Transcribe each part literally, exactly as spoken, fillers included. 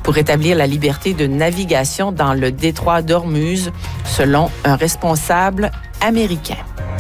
pour établir la liberté de navigation dans le détroit d'Ormuz, selon un responsable américain.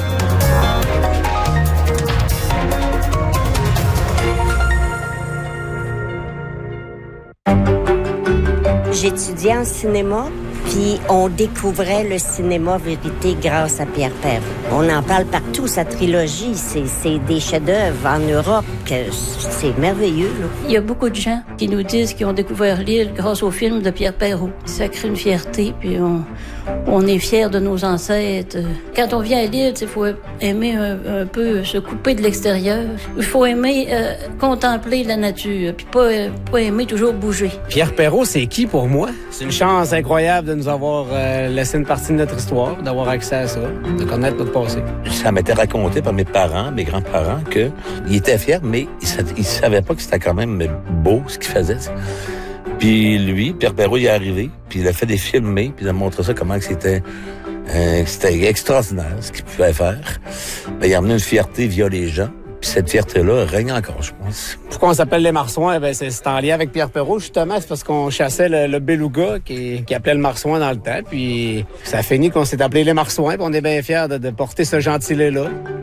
J'étudiais en cinéma, puis on découvrait le cinéma vérité grâce à Pierre Perrault. On en parle partout, sa trilogie, c'est, c'est des chefs-d'œuvre en Europe, que c'est merveilleux. Là. Il y a beaucoup de gens qui nous disent qu'ils ont découvert l'île grâce au film de Pierre Perrault. Ça crée une fierté, puis on, on est fiers de nos ancêtres. Quand on vient à l'île, il faut aimer un, un peu se couper de l'extérieur. Il faut aimer euh, contempler la nature, puis pas, euh, pas aimer toujours bouger. Pierre Perrault, c'est qui pour moi? C'est une chance incroyable de nous avoir euh, laissé une partie de notre histoire, d'avoir accès à ça, de connaître notre passé. Ça m'était raconté par mes parents, mes grands-parents, qu'ils étaient fiers, mais ils ne savaient pas que c'était quand même beau ce qu'ils faisaient. Puis lui, Pierre Perrault, il est arrivé, puis il a fait des films, puis il a montré ça, comment que c'était, euh, c'était extraordinaire ce qu'il pouvait faire. Ben, il a amené une fierté via les gens. Puis cette fierté-là règne encore, je pense. Pourquoi on s'appelle les Marsouins? Ben, c'est, c'est en lien avec Pierre Perrault, justement. C'est parce qu'on chassait le, le beluga qui, qui appelait le marsouin dans le temps. Puis ça a fini qu'on s'est appelé les Marsouins. Puis on est bien fiers de, de porter ce gentilé-là.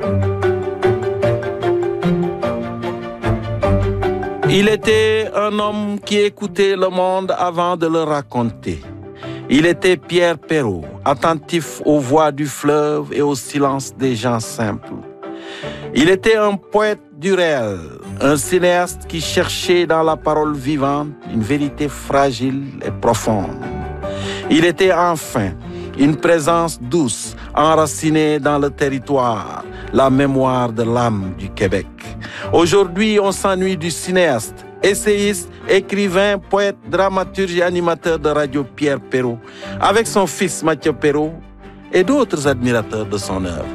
Il était un homme qui écoutait le monde avant de le raconter. Il était Pierre Perrault, attentif aux voix du fleuve et au silence des gens simples. Il était un poète du réel, un cinéaste qui cherchait dans la parole vivante une vérité fragile et profonde. Il était enfin une présence douce, enracinée dans le territoire, la mémoire de l'âme du Québec. Aujourd'hui, on s'ennuie du cinéaste, essayiste, écrivain, poète, dramaturge et animateur de radio Pierre Perrault, avec son fils Mathieu Perrault et d'autres admirateurs de son œuvre.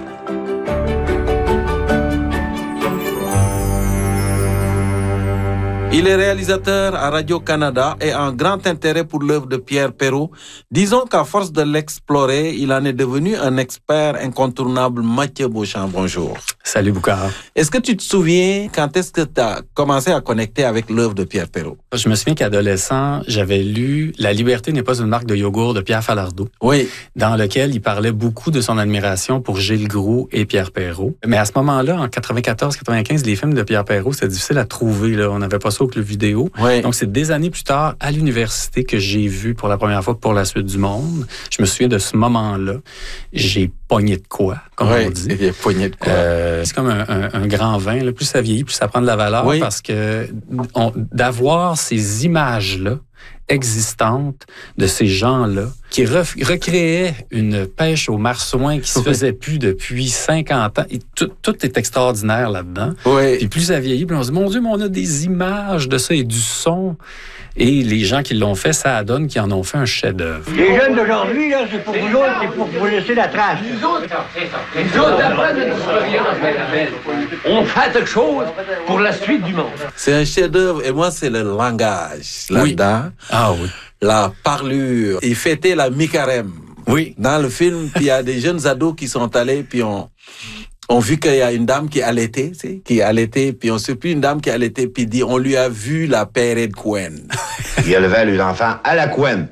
Il est réalisateur à Radio-Canada et a un grand intérêt pour l'œuvre de Pierre Perrault. Disons qu'à force de l'explorer, il en est devenu un expert incontournable. Mathieu Beauchamp, bonjour. Salut Boucard. Est-ce que tu te souviens quand est-ce que tu as commencé à connecter avec l'œuvre de Pierre Perrault? Je me souviens qu'adolescent, j'avais lu « La liberté n'est pas une marque de yogourt » de Pierre Falardeau. Oui. Dans lequel il parlait beaucoup de son admiration pour Gilles Groulx et Pierre Perrault. Mais à ce moment-là, en quatre-vingt-quatorze quatre-vingt-quinze, les films de Pierre Perrault, c'était difficile à trouver. Là. On n'avait pas ça au club vidéo. Oui. Donc, c'est des années plus tard, à l'université, que j'ai vu pour la première fois Pour la suite du monde. Je me souviens de ce moment-là. J'ai pogné de quoi, comme oui, on dit. Il a pogné de quoi. Euh, c'est comme un, un, un grand vin. Là. Plus ça vieillit, plus ça prend de la valeur. Oui. Parce que on, d'avoir ces images-là existantes de ces gens-là qui ref, recréaient une pêche aux marsouins qui se faisait plus depuis cinquante ans. Et tout, tout est extraordinaire là-dedans. Oui. Puis plus ça vieillit, plus on se dit, mon Dieu, mais on a des images de ça et du son. Et les gens qui l'ont fait, ça donne qu'ils en ont fait un chef-d'œuvre. Les jeunes d'aujourd'hui, là, c'est pour vous autres, c'est pour vous laisser la trace. Nous autres, c'est ça. Nous autres, après notre expérience, on fait quelque chose pour la suite du monde. C'est un chef-d'œuvre et moi, c'est le langage là-dedans. Oui. Ah oui. La parlure. Il fêtait la mi-carême. Oui. Dans le film, puis il y a des jeunes ados qui sont allés, puis on... On vu qu'il y a une dame qui allaitait, tu sais, qui allaitait, puis on sait plus une dame qui allaitait, puis dit, on lui a vu la pérée de couenne. Il élevait les enfants à la couenne.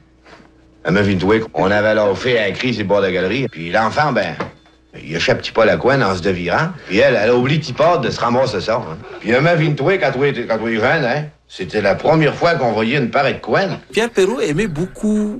Imagine-toi qu'on avait alors fait un cri sur le bord de la galerie, puis l'enfant, ben, il échappe pas la couenne en se devirant, puis elle, elle oublie petit pas de se ramasser ça. Hein. Puis imagine-toi, quand tu es jeune, hein, c'était la première fois qu'on voyait une pareille de couenne. Pierre Perrault aimait beaucoup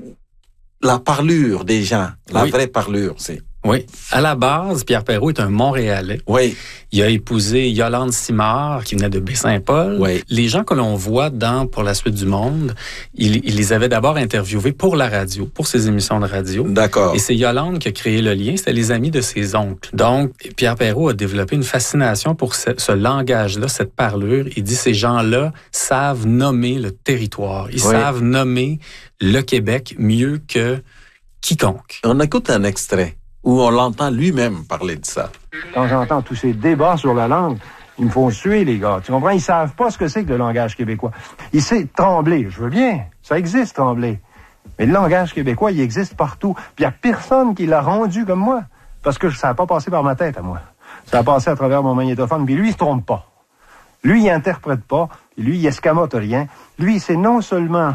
la parlure des gens, la oui. vraie parlure, c'est... Oui. À la base, Pierre Perrault est un Montréalais. Oui. Il a épousé Yolande Simard, qui venait de Baie-Saint-Paul. Oui. Les gens que l'on voit dans Pour la suite du monde, il, il les avait d'abord interviewés pour la radio, pour ses émissions de radio. D'accord. Et c'est Yolande qui a créé le lien. C'était les amis de ses oncles. Donc, Pierre Perrault a développé une fascination pour ce, ce langage-là, cette parlure. Il dit, ces gens-là savent nommer le territoire. Ils oui. savent nommer le Québec mieux que quiconque. On écoute un extrait où on l'entend lui-même parler de ça. Quand j'entends tous ces débats sur la langue, ils me font suer, les gars. Tu comprends? Ils savent pas ce que c'est que le langage québécois. Ils savent trembler. Je veux bien. Ça existe, trembler. Mais le langage québécois, il existe partout. Puis il y a personne qui l'a rendu comme moi. Parce que ça n'a pas passé par ma tête à moi. Ça a passé à travers mon magnétophone. Puis lui, il se trompe pas. Lui, il interprète pas. Lui, il escamote rien. Lui, c'est non seulement